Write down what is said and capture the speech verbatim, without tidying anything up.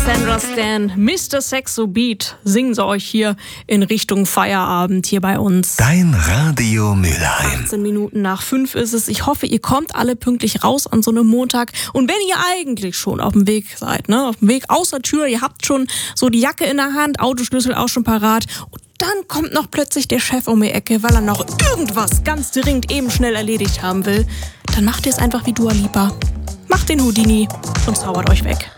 Sandra Stan, Mister Sexo Beat, singen sie euch hier in Richtung Feierabend hier bei uns. Dein Radio Mülheim. achtzehn Minuten nach fünf ist es. Ich hoffe, ihr kommt alle pünktlich raus an so einem Montag. Und wenn ihr eigentlich schon auf dem Weg seid, ne, auf dem Weg aus der Tür, ihr habt schon so die Jacke in der Hand, Autoschlüssel auch schon parat. Und dann kommt noch plötzlich der Chef um die Ecke, weil er noch irgendwas ganz dringend eben schnell erledigt haben will. Dann macht ihr es einfach wie Dua Lipa. Macht den Houdini und zaubert euch weg.